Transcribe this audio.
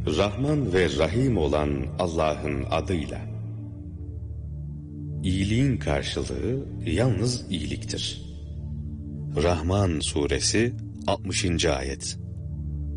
Rahman ve Rahim olan Allah'ın adıyla. İyiliğin karşılığı yalnız iyiliktir. Rahman Suresi 60. Ayet.